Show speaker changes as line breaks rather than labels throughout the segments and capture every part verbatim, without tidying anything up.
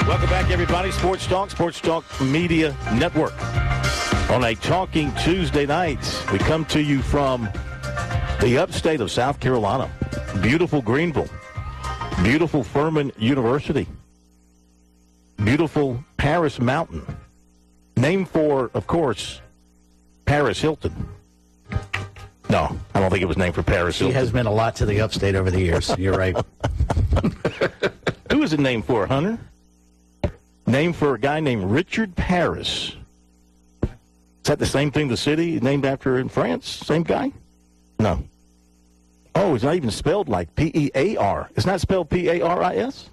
Welcome back, everybody. Sports Talk, Sports Talk Media Network. On a Talking Tuesday night, we come to you from the upstate of South Carolina. Beautiful Greenville. Beautiful Furman University. Beautiful Paris Mountain. Named for, of course, Paris Hilton. No, I don't think it was named for Paris Hilton.
She has meant a lot to the upstate over the years. You're right.
Who is it named for, Hunter? Named for a guy named Richard Paris. Is that the same thing the city is named after in France? Same guy? No. Oh, it's not even spelled like P E A R. It's not spelled P A R I S?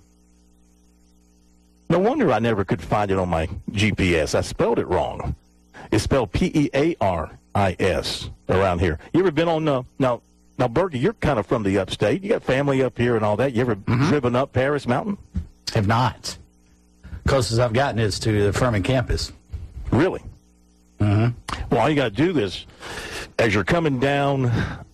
No wonder I never could find it on my G P S. I spelled it wrong. It's spelled P E A R I S around here. You ever been on, uh, now, now, Bergie, you're kind of from the upstate. You got family up here and all that. You ever mm-hmm. driven up Paris Mountain?
Have not. Closest I've gotten is to the Furman campus.
Really?
Mm-hmm.
Well, all you got to do is, as you're coming down,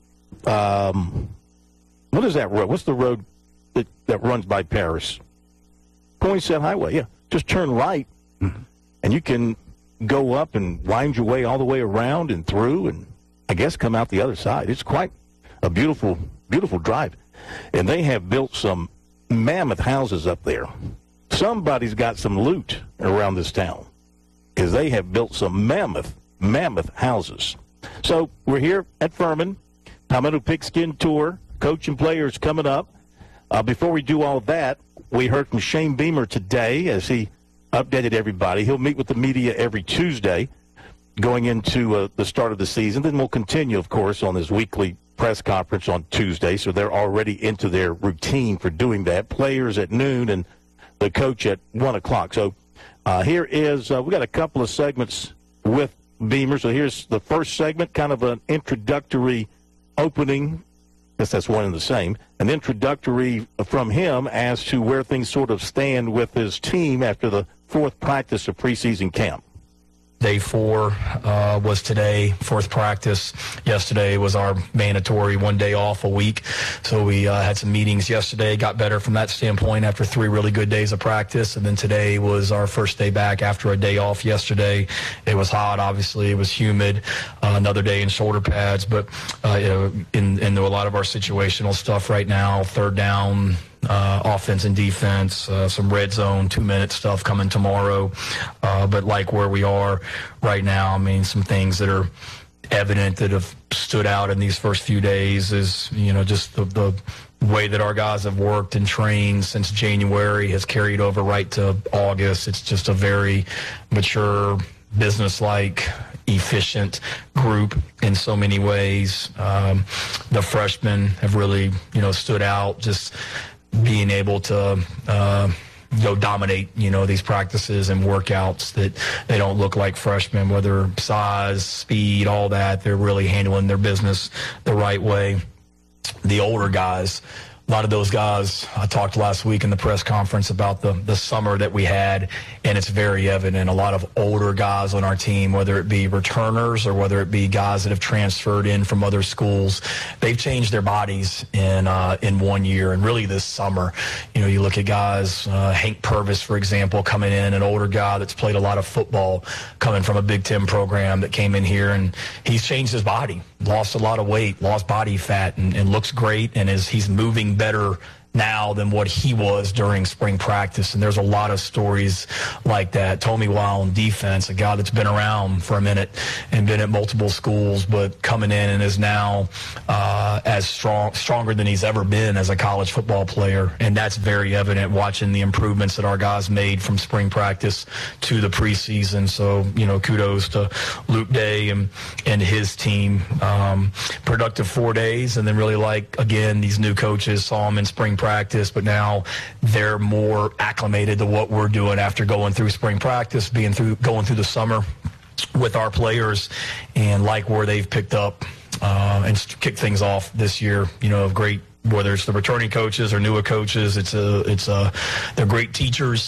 um, what is that road? What's the road that, that runs by Paris? Poinsett Highway, yeah. Just turn right, mm-hmm. and you can go up and wind your way all the way around and through, and I guess come out the other side. It's quite a beautiful, beautiful drive. And they have built some mammoth houses up there. Somebody's got some loot around this town because they have built some mammoth, mammoth houses. So we're here at Furman, Palmetto Pigskin Tour, coach and players coming up. Uh, before we do all that, we heard from Shane Beamer today as he updated everybody. He'll meet with the media every Tuesday going into uh, the start of the season. Then we'll continue, of course, on his weekly press conference on Tuesday. So they're already into their routine for doing that. Players at noon and the coach at one o'clock. So uh, here is, uh, we got a couple of segments with Beamer. So here's the first segment, kind of an introductory opening. I guess that's one and the same. An introductory from him as to where things sort of stand with his team after the fourth practice of preseason camp.
Day four uh, was today, fourth practice. Yesterday was our mandatory one day off a week. So we uh, had some meetings yesterday, got better from that standpoint after three really good days of practice. And then today was our first day back after a day off yesterday. It was hot, obviously. It was humid. Uh, another day in shoulder pads. But uh, you know, in, in a lot of our situational stuff right now, third down, Uh, offense and defense, uh, some red zone, two-minute stuff coming tomorrow. Uh, but like where we are right now, I mean, some things that are evident that have stood out in these first few days is, you know, just the, the way that our guys have worked and trained since January has carried over right to August. It's just a very mature, business-like, efficient group in so many ways. Um, the freshmen have really, you know, stood out, just being able to uh, go dominate, you know, these practices and workouts that they don't look like freshmen, whether size, speed, all that. They're really handling their business the right way. The older guys, a lot of those guys, I talked last week in the press conference about the, the summer that we had, and it's very evident. A lot of older guys on our team, whether it be returners or whether it be guys that have transferred in from other schools, they've changed their bodies in uh, in one year. And really this summer, you know, you look at guys, uh, Hank Purvis, for example, coming in, an older guy that's played a lot of football, coming from a Big Ten program that came in here, and he's changed his body, lost a lot of weight, lost body fat, and, and looks great, and is he's moving better now than what he was during spring practice. And there's a lot of stories like that. Tommy Weil on defense, a guy that's been around for a minute and been at multiple schools, but coming in and is now uh, as strong, stronger than he's ever been as a college football player. And that's very evident watching the improvements that our guys made from spring practice to the preseason. So, you know, kudos to Luke Day and, and his team. Um, productive four days. And then really like, again, these new coaches saw them in spring practice, but now they're more acclimated to what we're doing after going through spring practice, being through going through the summer with our players, and like where they've picked up uh, and kicked things off this year. You know, great, whether it's the returning coaches or newer coaches, it's a it's a they're great teachers.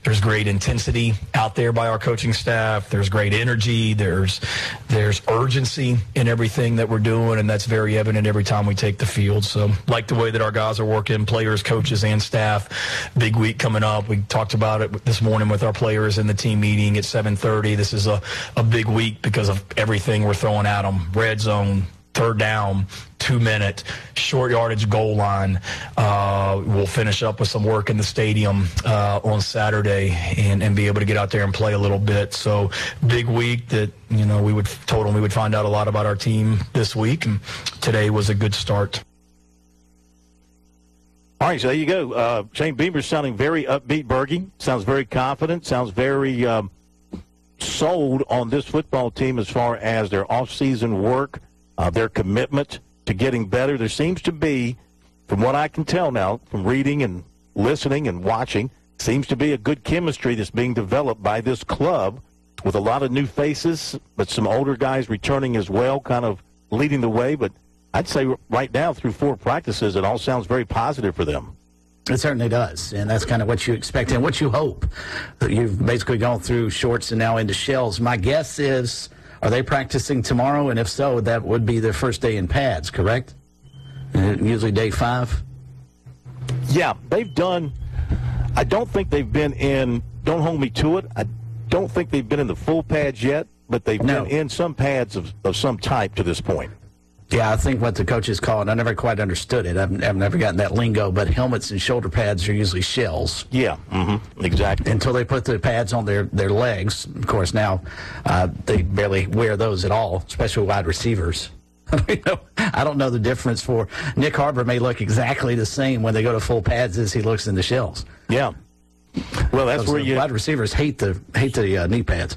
there's great intensity out there by our coaching staff. There's great energy. There's there's urgency in everything that we're doing, and that's very evident every time we take the field. So like the way that our guys are working, players, coaches, and staff. Big week coming up. We talked about it this morning with our players in the team meeting at seven thirty. This is a, a big week because of everything we're throwing at them. Red zone, third down, two-minute, short yardage goal line. Uh, we'll finish up with some work in the stadium uh, on Saturday and, and be able to get out there and play a little bit. So big week that, you know, we would told them we would find out a lot about our team this week, and today was a good start.
All right, so there you go. Uh, Shane Beamer's sounding very upbeat, Bergie. Sounds very confident. Sounds very um, sold on this football team as far as their off-season work, uh, their commitment to getting better. There seems to be, from what I can tell now, from reading and listening and watching, seems to be a good chemistry that's being developed by this club with a lot of new faces, but some older guys returning as well, kind of leading the way. But I'd say right now, through four practices, it all sounds very positive for them.
It certainly does, and that's kind of what you expect and what you hope. You've basically gone through shorts and now into shells. My guess is, are they practicing tomorrow? And if so, that would be their first day in pads, correct? Uh, usually day five?
Yeah, they've done – I don't think they've been in – don't hold me to it. I don't think they've been in the full pads yet, but they've
No.
been in some pads of, of some type to this point.
Yeah, I think what the coaches call it, I never quite understood it. I've, I've never gotten that lingo, but helmets and shoulder pads are usually shells.
Yeah, mm-hmm, exactly.
Until they put the pads on their, their legs. Of course, now uh, they barely wear those at all, especially wide receivers. You know, I don't know the difference for Nick Harbor may look exactly the same when they go to full pads as he looks in the shells.
Yeah. Well, that's
Those
where you –
wide receivers hate the hate the uh, knee pads.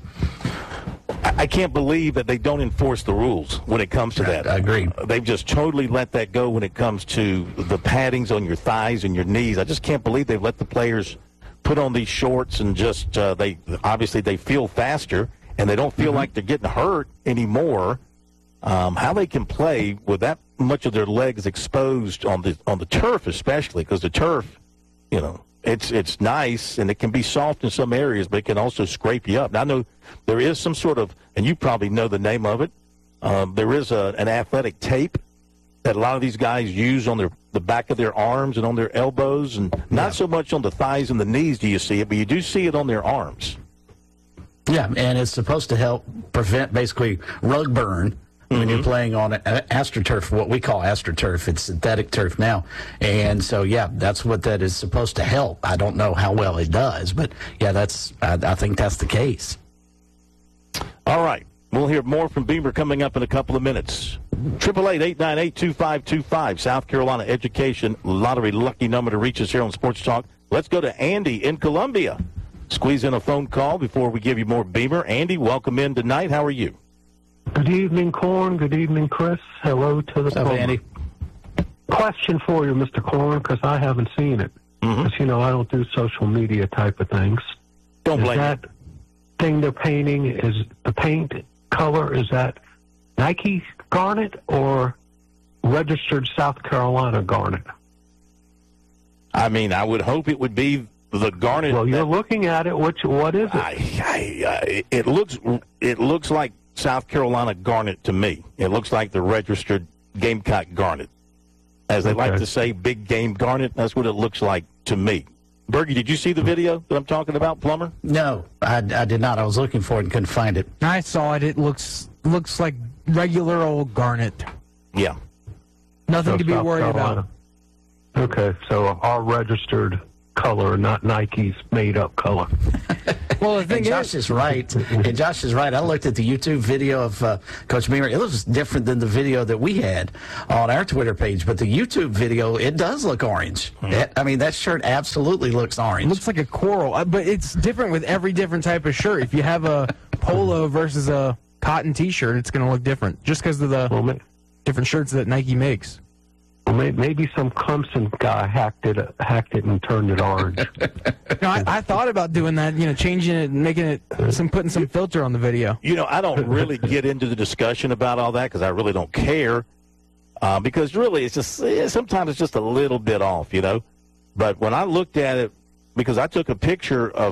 I can't believe that they don't enforce the rules when it comes to that.
I agree.
Uh, they've just totally let that go when it comes to the paddings on your thighs and your knees. I just can't believe they've let the players put on these shorts and just uh, they obviously they feel faster and they don't feel
Mm-hmm.
like they're getting hurt anymore. Um, how they can play with that much of their legs exposed on the on the turf, especially because the turf, you know. It's it's nice, and it can be soft in some areas, but it can also scrape you up. Now, I know there is some sort of, and you probably know the name of it, um, there is a, an athletic tape that a lot of these guys use on their the back of their arms and on their elbows, and not
Yeah.
so much on the thighs and the knees do you see it, but you do see it on their arms.
Yeah, and it's supposed to help prevent basically rug burn when you're playing on a- AstroTurf, what we call AstroTurf. It's synthetic turf now. And so, yeah, that's what that is supposed to help. I don't know how well it does, but, yeah, that's I, I think that's the case.
All right. We'll hear more from Beamer coming up in a couple of minutes. eight eight eight, eight nine eight, two five two five, South Carolina Education Lottery lucky number to reach us here on Sports Talk. Let's go to Andy in Columbia. Squeeze in a phone call before we give you more Beamer. Andy, welcome in tonight. How are you?
Good evening, Corn. Good evening, Chris. Hello to the
What's up,
caller.
Andy?
Question for you, Mister Corn, because I haven't seen it. Because,
Mm-hmm.
you know, I don't do social media type of things.
Don't
Is
blame
that
me.
thing they're painting, is the paint color, is that Nike garnet or registered South Carolina garnet?
I mean, I would hope it would be the garnet.
Well, you're
that-
looking at it. Which, what is it?
I, I, I, it looks it looks like South Carolina garnet to me. It looks like the registered Gamecock garnet. As they like
Okay.
to say, big game garnet. That's what it looks like to me. Bergie, did you see the video that I'm talking about, Plummer?
No, I, I did not. I was looking for it and couldn't find it.
I saw it. It looks looks like regular old garnet.
Yeah.
Nothing
So
to be
South
worried
Carolina.
about.
Okay, so our registered color, not Nike's made-up color.
Well, the thing
And Josh
is,
is right. And Josh is right. I looked at the YouTube video of uh, Coach Beamer. It looks different than the video that we had on our Twitter page. But the YouTube video, it does look orange. It- I mean, that shirt absolutely looks orange.
it looks like a coral, uh, but it's different with every different type of shirt. If you have a polo versus a cotton T-shirt, it's going to look different, just because of the
Well, ma-
different shirts that Nike makes.
well, may- maybe some Clemson guy hacked it, hacked it, and turned it orange.
No, I, I thought about doing that, you know, changing it, and making it some, putting some filter on the video.
You know, I don't really get into the discussion about all that because I really don't care. Uh, because really, it's just eh, sometimes it's just a little bit off, you know. But when I looked at it, because I took a picture of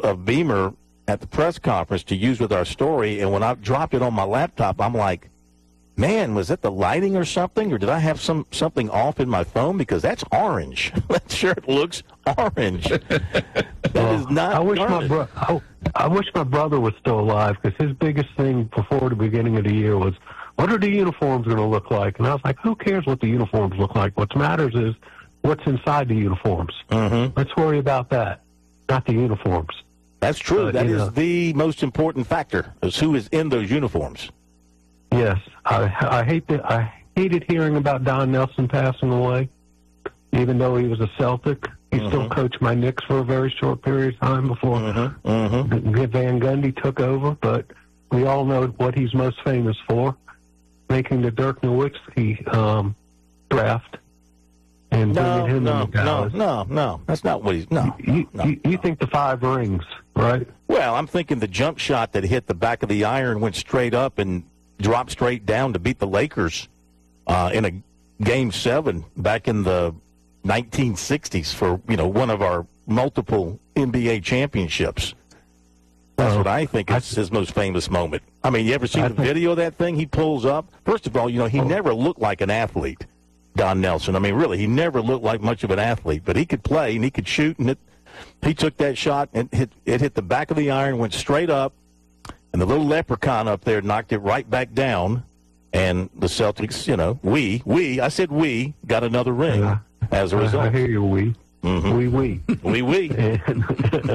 of Beamer at the press conference to use with our story, and when I dropped it on my laptop, I'm like, man, was that the lighting or something, or did I have some something off in my phone? Because that's orange. That shirt looks orange. That
Well,
is not
I wish my
garnet.
bro- I, I wish my brother was still alive, because his biggest thing before the beginning of the year was, what are the uniforms going to look like? And I was like, who cares what the uniforms look like? What matters is what's inside the uniforms.
Mm-hmm.
Let's worry about that, not the uniforms.
That's true.
Uh,
That
you
is
know.
the most important factor, is who is in those uniforms.
Yes, I, I hate that. I hated hearing about Don Nelson passing away, even though he was a Celtic. He
Mm-hmm.
still coached my Knicks for a very short period of time before
Mm-hmm. Mm-hmm.
Van Gundy took over. But we all know what he's most famous for, making the Dirk Nowitzki um, draft and
No,
bringing him
no,
into
no,
Dallas.
no, no. That's not what he's. No,
You,
no,
you,
no.
you think the five rings, right?
Well, I'm thinking the jump shot that hit the back of the iron, went straight up and dropped straight down to beat the Lakers uh, in a game seven back in the nineteen sixties for, you know, one of our multiple N B A championships. That's
Oh,
what I think
I-
is his most famous moment. I mean, you ever seen
I
the
think-
video of that thing he pulls up? First of all, you know, he
Oh.
never looked like an athlete, Don Nelson. I mean, really, he never looked like much of an athlete, but he could play and he could shoot, and it, he took that shot and hit, it hit the back of the iron, went straight up, and the little leprechaun up there knocked it right back down, and the Celtics, you know, we, we, I said we, got another ring
Yeah.
as a
I, I
result.
hear you, we.
Mhm.
We, we.
We, we.
And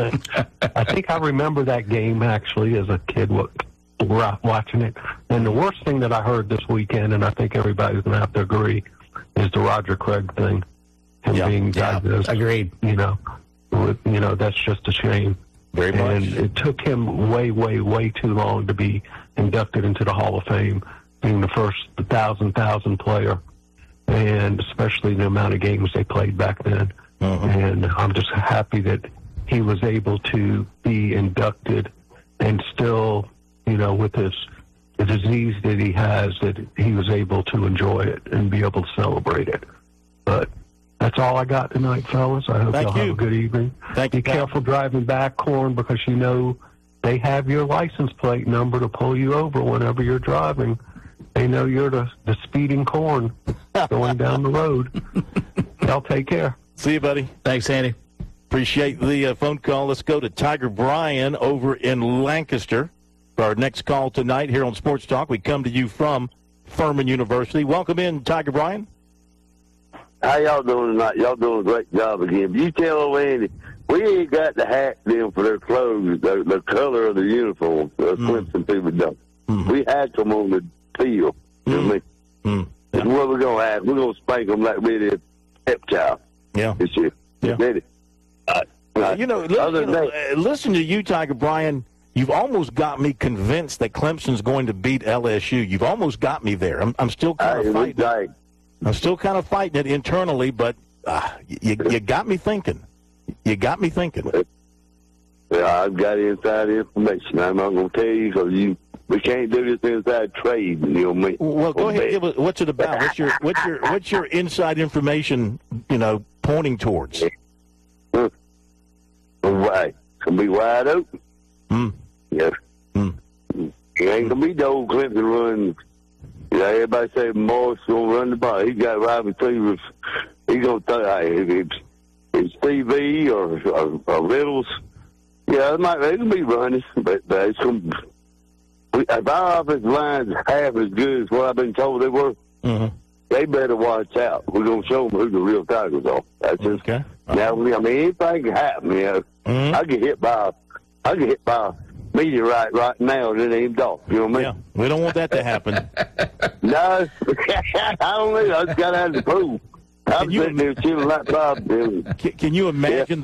I think I remember that game actually as a kid wa- wa- watching it. And the worst thing that I heard this weekend, and I think everybody's going to have to agree, is the Roger Craig thing. Him
Yeah,
being
Yeah,
diagnosed.
agreed.
You know, with, you know, that's just a shame.
Very
And
much.
it took him way, way, way too long to be inducted into the Hall of Fame, being the first thousand, thousand player, and especially the amount of games they played back then.
Mhm.
And I'm just happy that he was able to be inducted and still, you know, with his the disease that he has, that he was able to enjoy it and be able to celebrate it. But that's all I got tonight, fellas. I hope
Thank
y'all have
you.
a good evening.
Thank
Be
you, pal.
careful driving back, Corn, because you know they have your license plate number to pull you over whenever you're driving. They know you're the, the speeding Corn going down the road. Y'all take care.
See you, buddy.
Thanks, Andy.
Appreciate the uh, phone call. Let's go to Tiger Bryan over in Lancaster for our next call tonight here on Sports Talk. We come to you from Furman University. Welcome in, Tiger Bryan.
How y'all doing tonight? Y'all doing a great job again. You tell old Andy, we ain't got to hack them for their clothes, the, the color of the uniform. The Clemson people don't.
Mm-hmm.
We hack them on the field. You know what I mean?
Mm.
That's what we're going to have. We're going to spank them like we did Pep Child
Yeah.
this year.
Yeah.
Did it? Uh, uh,
You know, li-
other
you
than
know,
that,
uh, listen to you, Tiger Bryan. You've almost got me convinced that Clemson's going to beat L S U. You've almost got me there. I'm, I'm still kind
hey,
of
we
fighting. It.
like,
I'm still kind of fighting it internally, but uh, you, you got me thinking. You got me thinking.
yeah, I've got inside information. I'm not going to tell you because you, we can't do this inside trade. You know me.
Well, go
Or
ahead.
bet.
Give us, what's it about? What's your what's your what's your inside information? You know, pointing towards.
Right. Gonna be wide open.
Hmm.
Yeah.
Hmm.
It ain't gonna be the old Clemson run. You know, everybody say Morris gonna run the ball. He got wide receivers. He gonna throw. Hey, if it's, it's T V or, or, or Riddles, yeah, it might. They can be running, but, but it's gonna. We, if our offensive line's half as good as what I've been told they were,
Mm-hmm.
they better watch out. We're gonna show them who the real Tigers are. That's just.
Okay.
Now, I mean, anything can happen. You know,
Mhm.
I get hit by, I get hit by a meteorite right now, and it ain't dark. You know what I
Yeah,
mean?
we don't want that to happen.
No, I don't know. I just got out of the pool. I'm
Can you-
sitting there chilling like Bob.
Can, can you imagine